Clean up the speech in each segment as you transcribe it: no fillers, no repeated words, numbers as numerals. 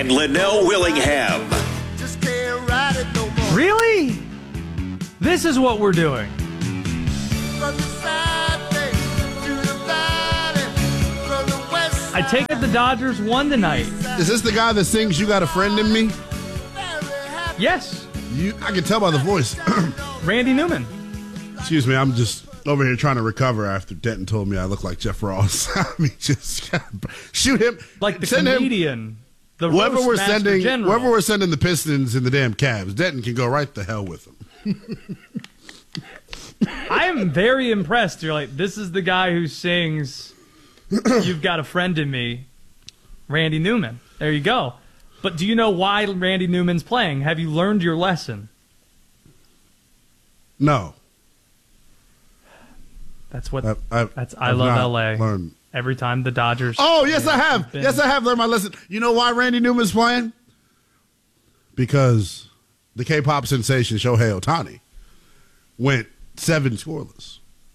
and Linnell Willingham. Really? This is what we're doing. I take it the Dodgers won tonight. Is this the guy that sings "You Got a Friend in Me"? Yes. I can tell by the voice. Randy Newman. Excuse me, I'm just over here trying to recover after Denton told me I look like Jeff Ross. I mean, just shoot him. Like the send comedian. The whoever roast we're master sending, general. whoever we're sending the Pistons and the damn Cavs, Denton can go right the hell with them. I am very impressed. You're like, this is the guy who sings "You've Got a Friend in Me," Randy Newman. There you go. But do you know why Randy Newman's playing? Have you learned your lesson? No. That's what. I've I love LA. Learned. Every time the Dodgers. Oh, yes, I have. Yes, I have learned my lesson. You know why Randy Newman's playing? Because the K-pop sensation Shohei Ohtani went 7 scoreless.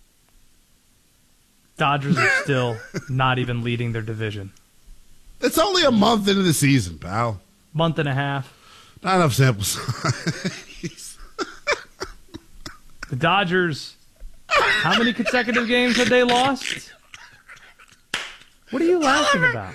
Dodgers are still not even leading their division. It's only a month into the season, pal. Month and a half. Not enough sample size. The Dodgers, how many consecutive games have they lost? What are you laughing about?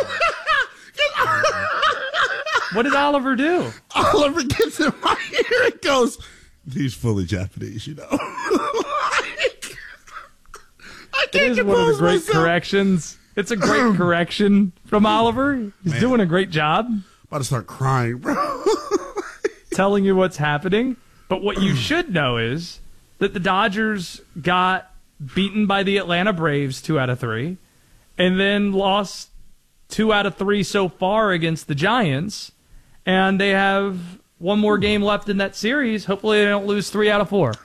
What did Oliver do? Oliver gets in my ear and goes, he's fully Japanese, you know. I can't It is one of the great myself. corrections. It's a great correction from Oliver. He's doing a great job. About to start crying, bro. Telling you what's happening. But what you should know is that the Dodgers got beaten by the Atlanta Braves 2 out of 3, and then lost 2 out of 3 so far against the Giants, and they have one more game left in that series. Hopefully they don't lose 3 out of 4.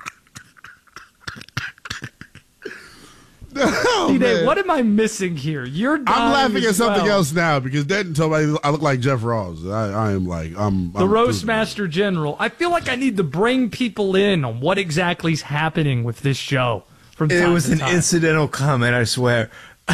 Oh, D-Day, what am I missing here? You're I'm dying laughing at as something well. else now because Denton told me I look like Jeff Ross. I am like, I'm The Roast Master General. I feel like I need to bring people in on what exactly is happening with this show. From time It was to an time. incidental comment, I swear.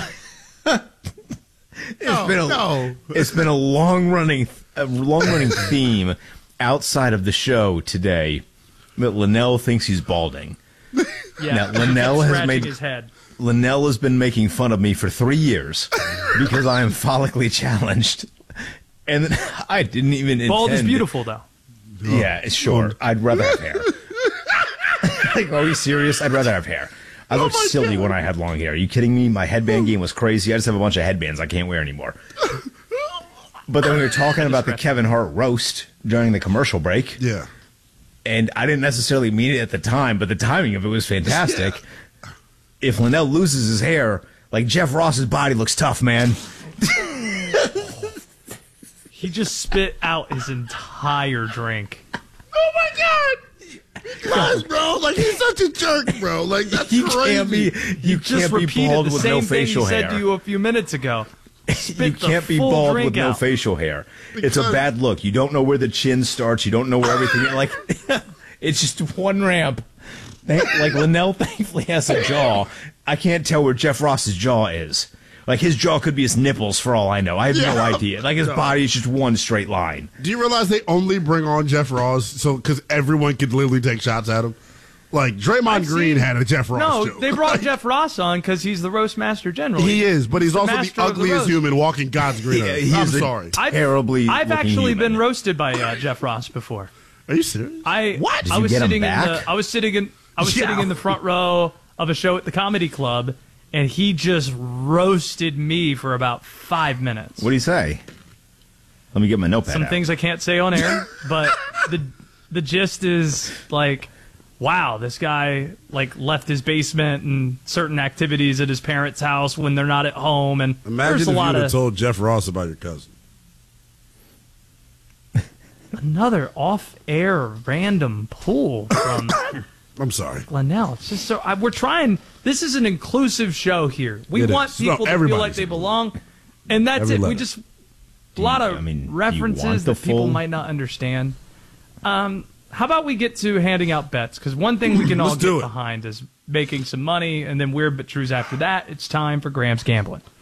It's been a long running theme outside of the show today that Linnell thinks he's balding. Yeah, Now, Linnell has scratching made his head. Linnell has been making fun of me for 3 years because I am follically challenged, and I didn't even intend. Bald is beautiful, though. Yeah, it's short. I'd rather have hair. Like, are we serious? I'd rather have hair. I looked silly when I had long hair. Are you kidding me? My headband game was crazy. I just have a bunch of headbands I can't wear anymore. But then we were talking about the Kevin Hart roast during the commercial break. Yeah. And I didn't necessarily mean it at the time, but the timing of it was fantastic. Yeah. If Linnell loses his hair, like Jeff Ross's body looks tough, man. He just spit out his entire drink. Oh my God! Gosh, bro, like he's such a jerk, bro. Like that's you crazy. Can't be, you just can't be repeated bald the with same no thing facial he hair. said to you a few minutes ago. You can't be bald with no facial hair. It's a bad look. You don't know where the chin starts. You don't know where everything. Like, it's just one ramp. Like Linnell, thankfully has a jaw. I can't tell where Jeff Ross's jaw is. Like his jaw could be his nipples for all I know. I have no idea. Like his body is just one straight line. Do you realize they only bring on Jeff Ross so because everyone could literally take shots at him? Like Draymond Green had a Jeff Ross. No, joke. they brought Jeff Ross on because he's the Roast Master General. He is, but he's also the master of the ugliest roast. human walking God's green earth. I'm sorry. I've actually been roasted by Jeff Ross before. Are you serious? What? Did I you was get him sitting back? I was sitting in the front row of a show at the Comedy Club, and he just roasted me for about 5 minutes. What do you say? Let me get my notepad Some out. things I can't say on air, but the gist is like, wow, this guy like left his basement and certain activities at his parents' house when they're not at home, and Imagine there's if a you lot would have of told Jeff Ross about your cousin. another off-air random pull from I'm sorry. Linnell. It's just so we're trying. This is an inclusive show here. We It want is. people No, to feel like everybody's they belong, and that's Every it. We letter. just a lot of do you want references the that people full- might not understand. How about we get to handing out bets? Because one thing we can all Let's do get it. behind is making some money, and then Weird But Trues after that. It's time for Graham's Gambling.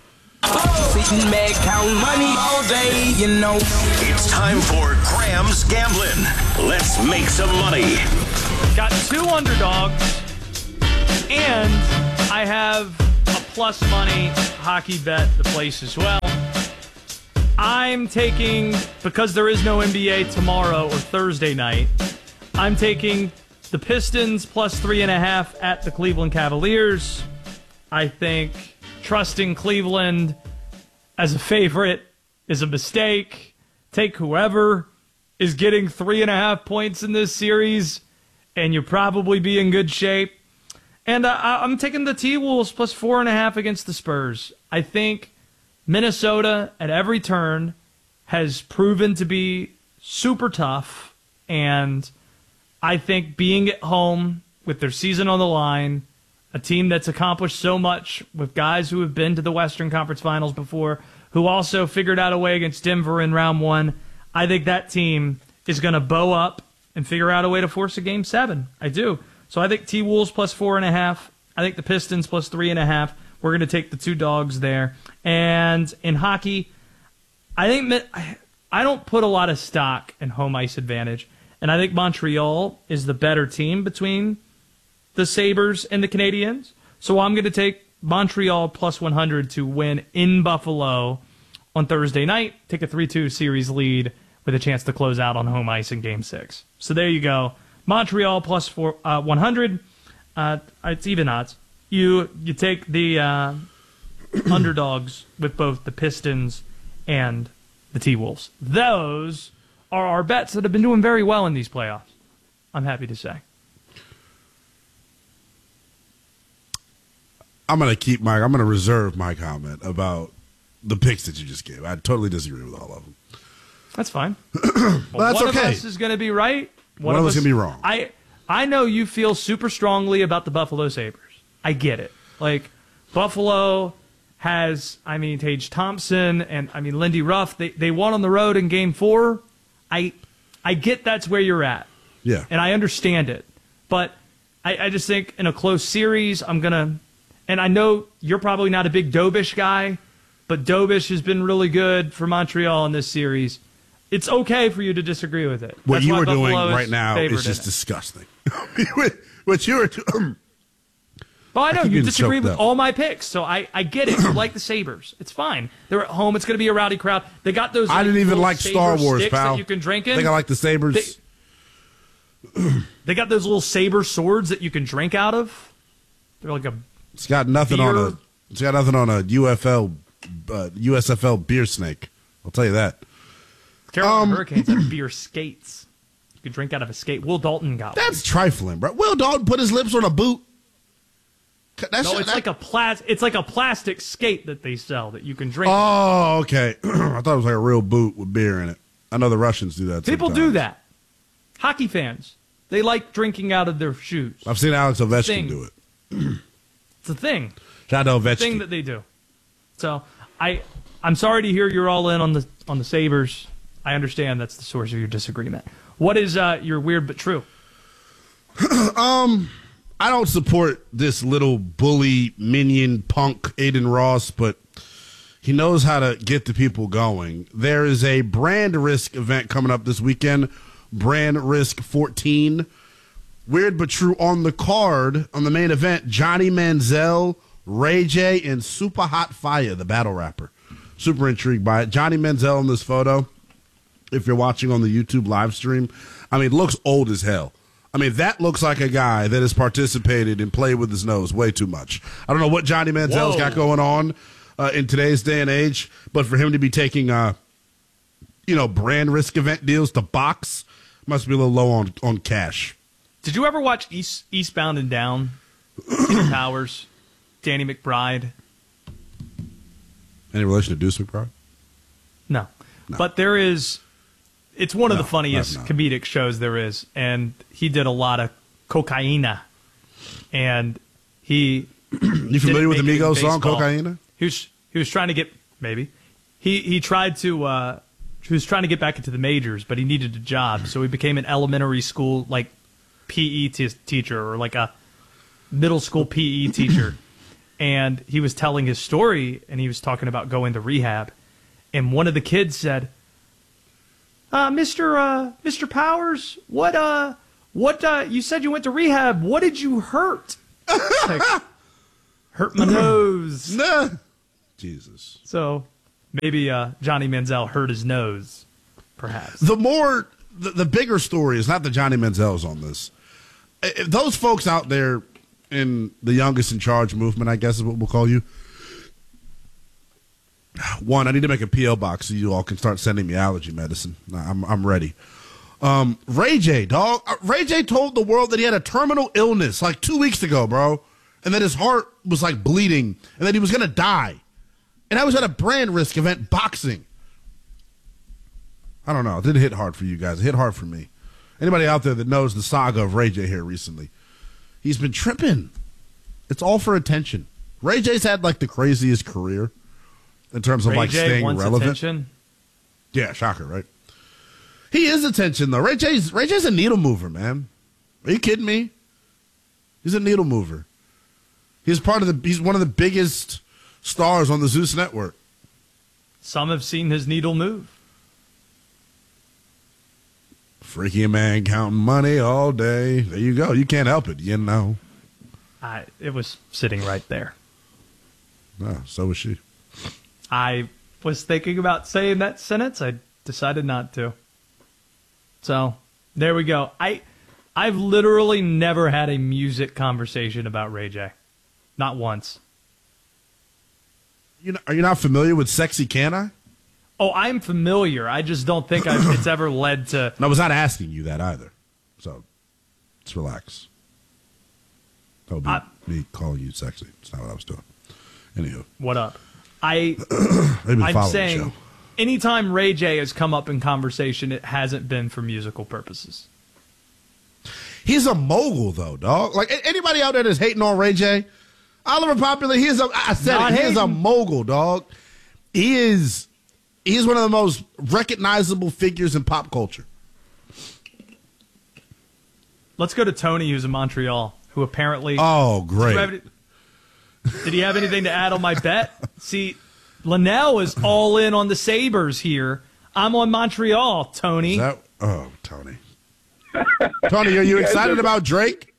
Sitting back, count money all day, you know. It's time for Graham's Gambling. Let's make some money. Got 2 underdogs, and I have a plus money hockey bet to place as well. I'm taking, because there is no NBA tomorrow or Thursday night, I'm taking the Pistons plus 3.5 at the Cleveland Cavaliers. I think trusting Cleveland as a favorite is a mistake. Take whoever is getting 3.5 points in this series, and you'll probably be in good shape. And I'm taking the T-Wolves plus 4.5 against the Spurs. I think Minnesota at every turn has proven to be super tough, and I think being at home with their season on the line, a team that's accomplished so much with guys who have been to the Western Conference Finals before, who also figured out a way against Denver in round 1, I think that team is going to bow up and figure out a way to force a Game 7. I do. So I think T-Wolves plus 4.5. I think the Pistons plus 3.5. We're going to take the 2 dogs there. And in hockey, I think I don't put a lot of stock in home ice advantage. And I think Montreal is the better team between the Sabres and the Canadiens. So I'm going to take Montreal plus 100 to win in Buffalo on Thursday night. Take a 3-2 series lead with a chance to close out on home ice in Game 6. So there you go. Montreal plus 100. It's even odds. You take the underdogs with both the Pistons and the T-Wolves. Those are our bets that have been doing very well in these playoffs, I'm happy to say. I'm going to reserve my comment about the picks that you just gave. I totally disagree with all of them. That's fine. That's one okay. One of us is going to be right. One of us is going to be wrong. I know you feel super strongly about the Buffalo Sabres. I get it. Like, Buffalo has, Tage Thompson and, Lindy Ruff. They won on the road in Game 4. I get that's where you're at. Yeah. And I understand it. But I just think in a close series, I'm going to... And I know you're probably not a big Dobish guy, but Dobish has been really good for Montreal in this series. It's okay for you to disagree with it. What That's you why are Buffalo doing right now is just disgusting. What you are doing... Well, I know you disagree with up. all my picks, so I get it. You like the Sabres. It's fine. They're at home. It's going to be a rowdy crowd. They got those. I didn't even like Star Wars, sticks pal. that you can drink in. I think I like the Sabres. They got those little saber swords that you can drink out of. They're like a... It's got nothing on a USFL beer snake. I'll tell you that. Carolina Hurricanes have beer skates. You could drink out of a skate. Will Dalton got one. That's trifling, bro. Will Dalton put his lips on a boot? Like a plastic skate that they sell that you can drink. Oh, okay. I thought it was like a real boot with beer in it. I know the Russians do that. People sometimes. do that. Hockey fans, they like drinking out of their shoes. I've seen Alex Ovechkin do it. It's a thing. Shout out to Ovechkin. Thing that they do. So I'm sorry to hear you're all in on the Sabres. I understand that's the source of your disagreement. What is your weird but true? I don't support this little bully minion punk Aiden Ross, but he knows how to get the people going. There is a Brand Risk event coming up this weekend, Brand Risk 14. Weird but true on the card, on the main event, Johnny Manziel, Ray J, and Super Hot Fire, the battle rapper. Super intrigued by it. Johnny Manziel in this photo, if you're watching on the YouTube live stream, looks old as hell. That looks like a guy that has participated and played with his nose way too much. I don't know what Johnny Manziel's got going on in today's day and age, but for him to be taking, Brand Risk event deals to box, must be a little low on cash. Did you ever watch Eastbound and Down? Peter Powers, Danny McBride. Any relation to Deuce McBride? No. But there is... It's one of the funniest comedic shows there is, and he did a lot of cocaina. And he... You familiar with the Migos song, Cocaina? He was trying to get... Maybe. He tried to... he was trying to get back into the majors, but he needed a job, so he became an elementary school, PE teacher, or like a middle school PE teacher. and he was telling his story, and he was talking about going to rehab, and one of the kids said, Mr. Powers, what you said you went to rehab. What did you hurt? Like, hurt my nose. Nah. Jesus. So maybe Johnny Manziel hurt his nose, perhaps. The bigger story is not that Johnny Manziel's on this. Those folks out there in the youngest in charge movement, I guess is what we'll call you. One, I need to make a P.O. box so you all can start sending me allergy medicine. I'm ready. Ray J, dog. Ray J told the world that he had a terminal illness like 2 weeks ago, bro. And that his heart was like bleeding and that he was going to die. And I was at a brand risk event, boxing. I don't know. It didn't hit hard for you guys. It hit hard for me. Anybody out there that knows the saga of Ray J here recently, he's been tripping. It's all for attention. Ray J's had like the craziest career in terms of Ray like J staying wants relevant. Attention. Yeah, shocker, right? He is attention though. Ray J's a needle mover, man. Are you kidding me? He's a needle mover. He's one of the biggest stars on the Zeus network. Some have seen his needle move. Freaky man counting money all day. There you go. You can't help it, you know. It was sitting right there. No, so was she. I was thinking about saying that sentence. I decided not to. So, there we go. I've literally never had a music conversation about Ray J. Not once. Are you not familiar with Sexy Can I? Oh, I'm familiar. I just don't think it's ever led to... No, I was not asking you that either. So, let's relax. That would be me calling you sexy. It's not what I was doing. Anywho. What up? I'm saying anytime Ray J has come up in conversation, it hasn't been for musical purposes. He's a mogul, though, dog. Like, anybody out there that's hating on Ray J, Oliver Popular, he is a mogul, dog. He's one of the most recognizable figures in pop culture. Let's go to Tony, who's in Montreal, who apparently... Oh, great. Did he have anything to add on my bet? See, Linnell is all in on the Sabres here. I'm on Montreal, Tony. Tony. Tony, are you excited about Drake?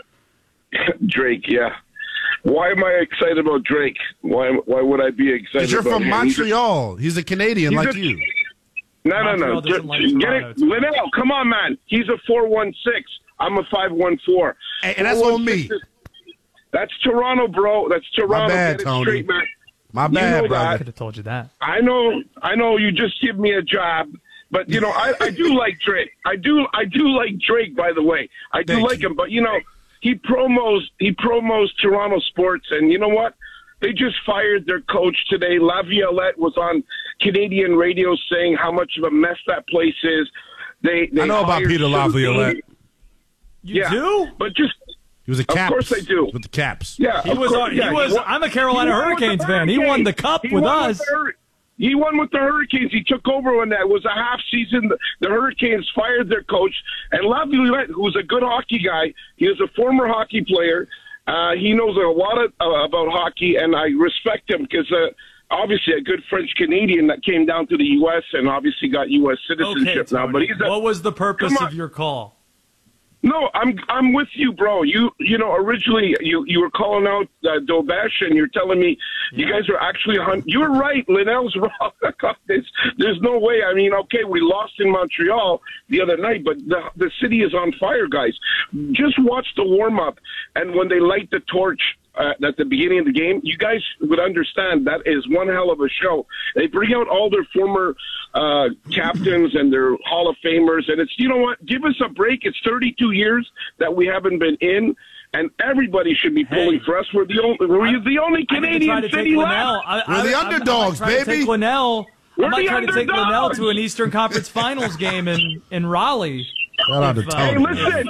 Drake, yeah. Why am I excited about Drake? Why would I be excited? Because you're about from him? Montreal. He's a Canadian like you. No. Get it, Linnell. Come on, man. He's a 4-1-6. I'm a 5-1-4. And that's on me. That's Toronto, bro. That's Toronto. My bad, Get it Tony. Straight, man. My bad, brother. I could have told you that. I know. You just give me a job, but I do like Drake. I do like Drake. By the way, I do like him, but he promos Toronto sports, and you know what? They just fired their coach today. Laviolette was on Canadian radio saying how much of a mess that place is. They I know about Peter Laviolette. You do? But just he was a Caps. Of course I do. With the Caps. Yeah, he was. I'm a Carolina Hurricanes fan. He won the cup with us. He won with the Hurricanes. He took over when that was a half season. The Hurricanes fired their coach. And Laviolette, who's a good hockey guy, he is a former hockey player. He knows a lot about hockey, and I respect him because obviously a good French-Canadian that came down to the U.S. and obviously got U.S. citizenship now. But what was the purpose of your call? No, I'm with you, bro. You originally you were calling out Dobesh, and you're telling me you guys are actually you were right. Linnell's wrong. There's no way. I mean, okay, we lost in Montreal the other night, but the city is on fire, guys. Just watch the warm up, and when they light the torch at the beginning of the game, you guys would understand that is one hell of a show. They bring out all their former captains and their Hall of Famers, and it's, you know what, give us a break. It's 32 years that we haven't been in, and everybody should be pulling for us. We're the only Canadian city left. We're the underdogs, baby. I might try to take Linnell to an Eastern Conference Finals game in Raleigh. Hey, listen,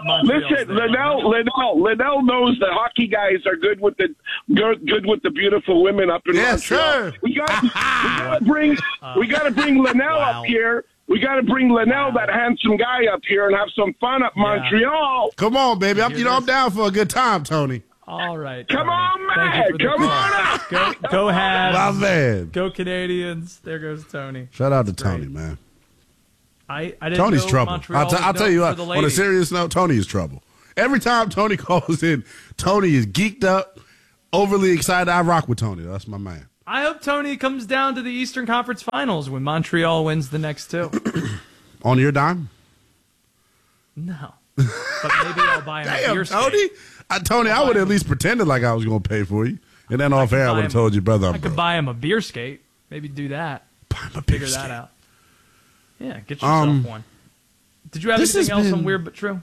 Linnell knows the hockey guys are good with the beautiful women up in Montreal. Sure. We gotta bring Linnell up here. We got to bring Linnell, that handsome guy, up here and have some fun up Montreal. Come on, baby. I'm down for a good time, Tony. All right. Come Tony. on, Thank you man. for the Come call. on up. Go My Habs. man. Go Canadians. There goes Tony. Shout out to That's great. Tony, man. I didn't Tony's know trouble. Montreal I'll was tell you known what, for the on a ladies. serious note, Tony is trouble. Every time Tony calls in, Tony is geeked up, overly excited. I rock with Tony. That's my man. I hope Tony comes down to the Eastern Conference Finals when Montreal wins the next two. On your dime? No. But maybe I'll buy him a Damn, beer Tony. skate. Tony, I would have at least pretended like I was going to pay for you. And then off air, I buy would have him- told you, brother, I I'm could broke. buy him a beer skate. Maybe do that. Buy him a beer Figure that skate. out. Yeah, get yourself one. Did you have this anything has else on been- Weird But True?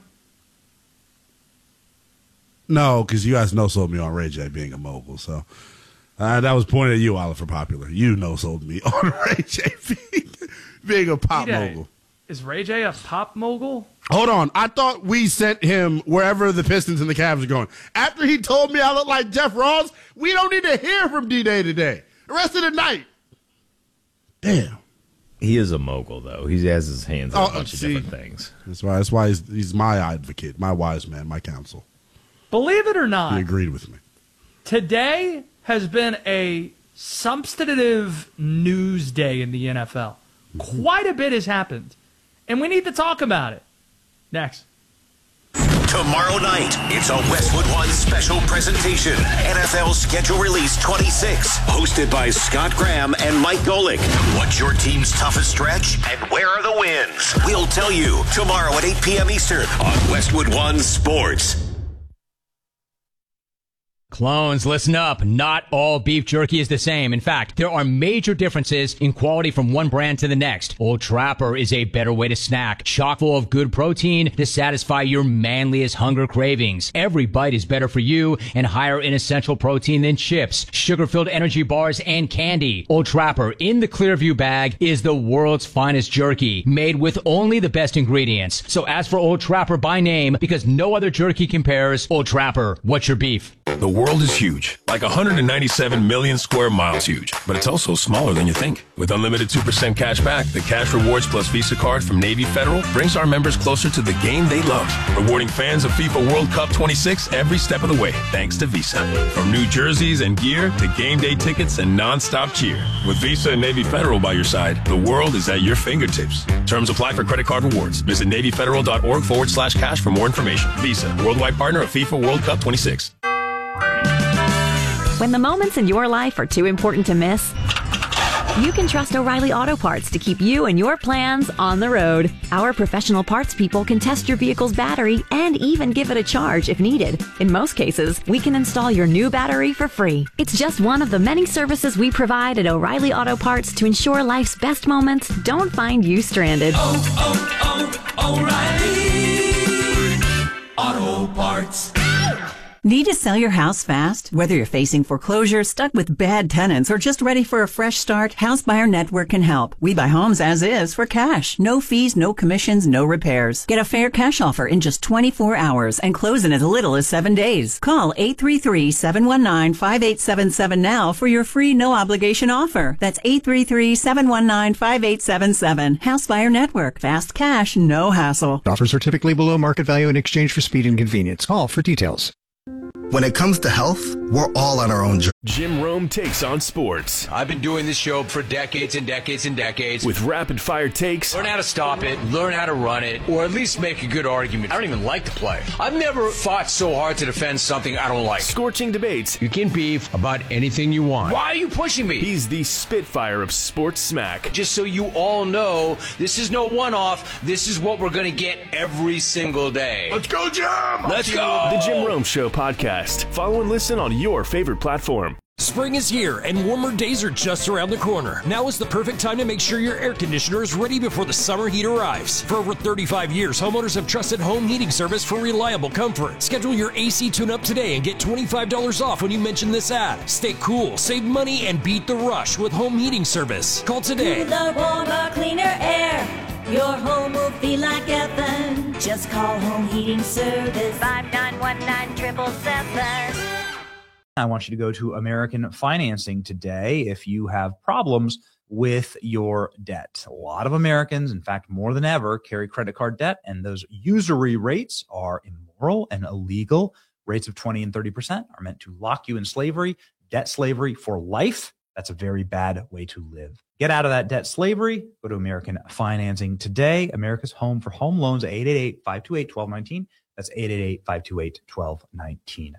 No, because you guys no-sold me on Ray J being a mogul. So that was pointed at you, Oliver Popular. You no-sold me on Ray J being a pop DJ, mogul. Is Ray J a pop mogul? Hold on. I thought we sent him wherever the Pistons and the Cavs are going. After he told me I look like Jeff Ross, we don't need to hear from D-Day today. The rest of the night. Damn. He is a mogul, though. He has his hands on a bunch of different things. That's why he's my advocate, my wise man, my counsel. Believe it or He not, agreed with me. today has been a substantive news day in the NFL. Quite a bit has happened, and we need to talk about it. Next. Tomorrow night, it's a Westwood One special presentation. NFL Schedule Release 26. Hosted by Scott Graham and Mike Golick. What's your team's toughest stretch? And where are the wins? We'll tell you tomorrow at 8 p.m. Eastern on Westwood One Sports. Clones, listen up. Not all beef jerky is the same. In fact, there are major differences in quality from one brand to the next. Old Trapper is a better way to snack, chock full of good protein to satisfy your manliest hunger cravings. Every bite is better for you and higher in essential protein than chips, sugar-filled energy bars, and candy. Old Trapper in the Clearview bag is the world's finest jerky, made with only the best ingredients. So ask for Old Trapper by name because no other jerky compares. Old Trapper, what's your beef? The world is huge, like 197 million square miles huge, but it's also smaller than you think. With unlimited 2% cash back, the Cash Rewards Plus Visa card from Navy Federal brings our members closer to the game they love, rewarding fans of FIFA World Cup 26 every step of the way, thanks to Visa. From new jerseys and gear to game day tickets and non-stop cheer. With Visa and Navy Federal by your side, the world is at your fingertips. Terms apply for credit card rewards. Visit NavyFederal.org/cash for more information. Visa, worldwide partner of FIFA World Cup 26. When the moments in your life are too important to miss, you can trust O'Reilly Auto Parts to keep you and your plans on the road. Our professional parts people can test your vehicle's battery and even give it a charge if needed. In most cases, we can install your new battery for free. It's just one of the many services we provide at O'Reilly Auto Parts to ensure life's best moments don't find you stranded. O'Reilly Auto Parts. Need to sell your house fast? Whether you're facing foreclosure, stuck with bad tenants, or just ready for a fresh start, House Buyer Network can help. We buy homes as is for cash. No fees, no commissions, no repairs. Get a fair cash offer in just 24 hours and close in as little as 7 days. Call 833-719-5877 now for your free no-obligation offer. That's 833-719-5877. House Buyer Network. Fast cash, no hassle. Offers are typically below market value in exchange for speed and convenience. Call for details. When it comes to health, we're all on our own journey. Jim Rome takes on sports. I've been doing this show for decades and decades and decades. With rapid-fire takes. Learn how to stop it, learn how to run it, or at least make a good argument. I don't even like the play. I've never fought so hard to defend something I don't like. Scorching debates. You can beef about anything you want. Why are you pushing me? He's the Spitfire of sports smack. Just so you all know, this is no one-off. This is what we're going to get every single day. Let's go, Jim! Let's go! The Jim Rome Show podcast. Follow and listen on your favorite platform. Spring is here and warmer days are just around the corner. Now is the perfect time to make sure your air conditioner is ready before the summer heat arrives. For over 35 years, homeowners have trusted Home Heating Service for reliable comfort. Schedule your AC tune-up today and get $25 off when you mention this ad. Stay cool, save money, and beat the rush with Home Heating Service. Call today. The warmer, cleaner air. Your home will feel like heaven. Just call Home Heating Service. 5919-777. I want you to go to American Financing today if you have problems with your debt. A lot of Americans, in fact, more than ever, carry credit card debt, and those usury rates are immoral and illegal. Rates of 20 and 30% are meant to lock you in slavery, debt slavery for life. That's a very bad way to live. Get out of that debt slavery. Go to American Financing today. America's home for home loans, 888-528-1219. That's 888-528-1219.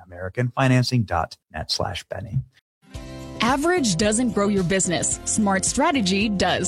AmericanFinancing.net/Benny. Average doesn't grow your business. Smart strategy does.